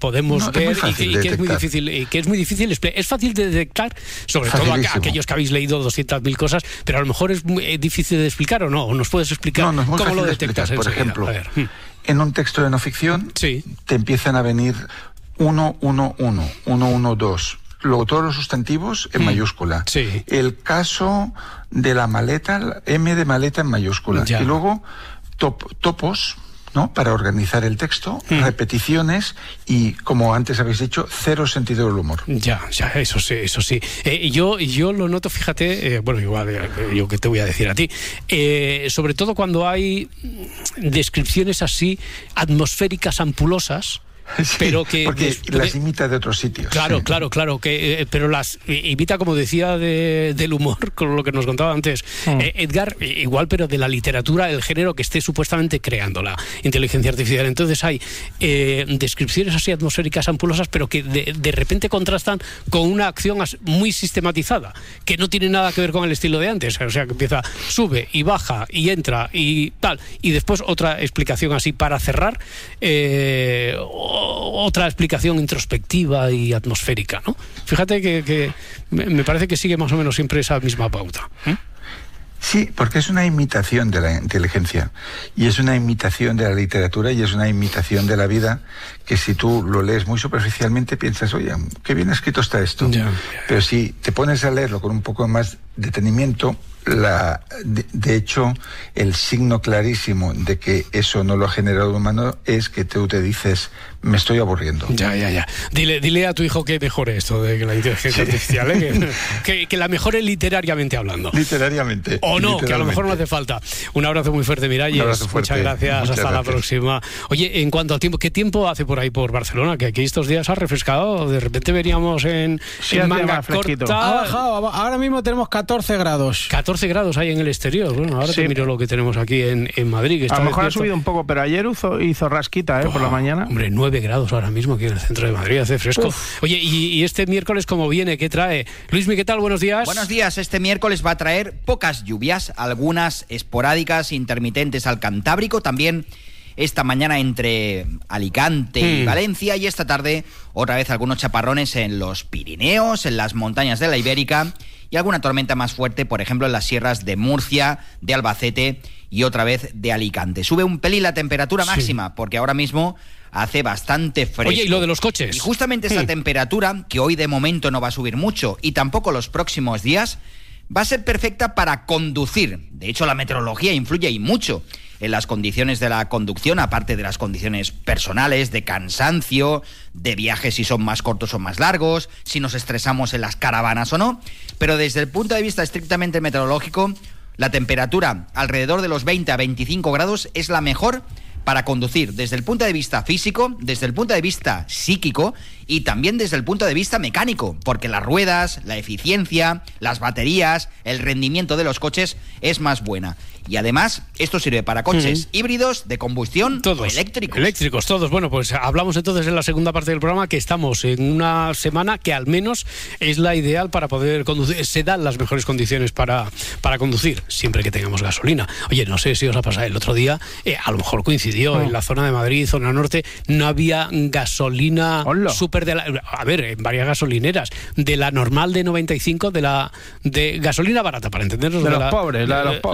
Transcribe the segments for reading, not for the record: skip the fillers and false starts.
podemos ver y que es muy difícil, es fácil de detectar, sobre todo aquellos que habéis leído 200.000 cosas, pero a lo mejor es muy difícil de explicar, ¿o no? ¿O nos puedes explicar cómo lo detectas? Por ejemplo, en un texto de no ficción te empiezan a venir 111, 112. Luego todos los sustantivos en mayúscula. Sí. El caso de la maleta, M de maleta en mayúscula. Ya. Y luego topos, ¿no? Para organizar el texto, repeticiones y, como antes habéis dicho, cero sentido del humor. Ya, eso sí. Yo lo noto, fíjate, yo que te voy a decir a ti, sobre todo cuando hay descripciones así atmosféricas ampulosas. Sí, pero que porque las imita de otros sitios. Claro, pero las imita, como decía, del humor, con lo que nos contaba antes Edgar, igual, pero de la literatura, el género que esté supuestamente creando la inteligencia artificial. Entonces hay descripciones así atmosféricas ampulosas, pero que de repente contrastan con una acción muy sistematizada, que no tiene nada que ver con el estilo de antes. O sea, que empieza, sube y baja y entra y tal, y después otra explicación así para cerrar, otra explicación introspectiva y atmosférica, ¿no? Fíjate que me parece que sigue más o menos siempre esa misma pauta. Sí, porque es una imitación de la inteligencia, y es una imitación de la literatura, y es una imitación de la vida, que si tú lo lees muy superficialmente piensas, oye, qué bien escrito está esto. Pero si te pones a leerlo con un poco más detenimiento, de hecho, el signo clarísimo de que eso no lo ha generado un humano es que tú te dices, me estoy aburriendo. Ya. Dile a tu hijo que mejore esto de la inteligencia artificial, que la mejore literariamente hablando. Literariamente. O no, que a lo mejor no hace falta. Un abrazo muy fuerte, Miralles. Muchas gracias. Hasta la próxima. Oye, en cuanto al tiempo, ¿qué tiempo hace por ahí por Barcelona? Que aquí estos días ha refrescado. De repente veníamos en manga corta. Ha bajado. Ahora mismo tenemos 14 grados. 14 grados hay en el exterior. Bueno, ahora te miro lo que tenemos aquí en Madrid. Que está a lo mejor despierto. ha subido un poco, pero ayer hizo rasquita por la mañana. Hombre, 9 grados ahora mismo aquí en el centro de Madrid, hace fresco. Oye, y este miércoles, ¿cómo viene? ¿Qué trae? Luismi, ¿qué tal? Buenos días. Buenos días. Este miércoles va a traer pocas lluvias, algunas esporádicas, intermitentes al Cantábrico, también esta mañana entre Alicante y Valencia, y esta tarde otra vez algunos chaparrones en los Pirineos, en las montañas de la Ibérica, y alguna tormenta más fuerte, por ejemplo, en las sierras de Murcia, de Albacete y otra vez de Alicante. Sube un pelín la temperatura máxima, porque ahora mismo hace bastante fresco. Oye, ¿y lo de los coches? Y justamente esa temperatura, que hoy de momento no va a subir mucho, y tampoco los próximos días, va a ser perfecta para conducir. De hecho, la meteorología influye y mucho en las condiciones de la conducción, aparte de las condiciones personales, de cansancio, de viajes si son más cortos o más largos, si nos estresamos en las caravanas o no. Pero desde el punto de vista estrictamente meteorológico, la temperatura alrededor de los 20 a 25 grados es la mejor para conducir, desde el punto de vista físico, desde el punto de vista psíquico y también desde el punto de vista mecánico, porque las ruedas, la eficiencia, las baterías, el rendimiento de los coches es más buena. Y además, esto sirve para coches híbridos, de combustión o eléctricos. Eléctricos, todos. Bueno, pues hablamos entonces en la segunda parte del programa, que estamos en una semana que al menos es la ideal para poder conducir. Se dan las mejores condiciones para conducir, siempre que tengamos gasolina. Oye, no sé si os ha pasado el otro día, a lo mejor coincidió en la zona de Madrid, zona norte, no había gasolina súper a ver, en varias gasolineras, de la normal de 95, de gasolina barata, para entendernos. De los pobres.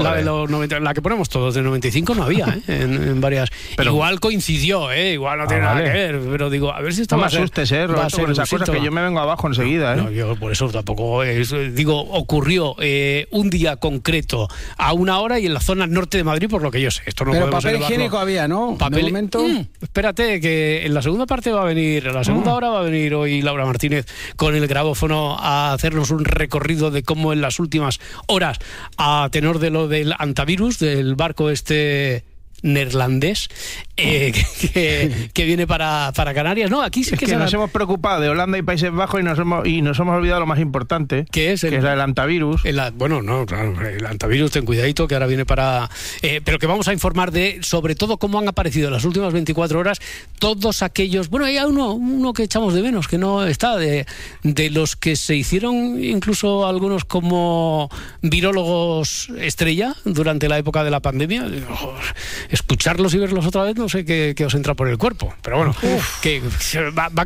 La que ponemos todos de 95 no había, en varias. Pero igual coincidió, igual no tiene nada que ver, pero digo, a ver si está más. No me asustes, Roberto, con esas cosas, que yo me vengo abajo enseguida, No, yo por eso tampoco ocurrió un día concreto a una hora y en la zona norte de Madrid, por lo que yo sé. Esto no pero papel higiénico había, ¿no? Papel, de momento. Espérate, que en la segunda parte va a venir, en la segunda hora va a venir hoy Laura Martínez con el grabófono a hacernos un recorrido de cómo en las últimas horas, a tenor de lo del antivirus, del barco neerlandés que viene para Canarias. No, aquí sí que nos hemos preocupado de Holanda y Países Bajos y nos hemos olvidado lo más importante, que es el antivirus. Bueno, no, claro, el antivirus, ten cuidadito, que ahora viene para... pero que vamos a informar sobre todo cómo han aparecido en las últimas 24 horas todos aquellos... Bueno, hay uno que echamos de menos, que no está, de los que se hicieron incluso algunos como virólogos estrella durante la época de la pandemia. escucharlos y verlos otra vez, no sé qué os entra por el cuerpo. Pero bueno, que va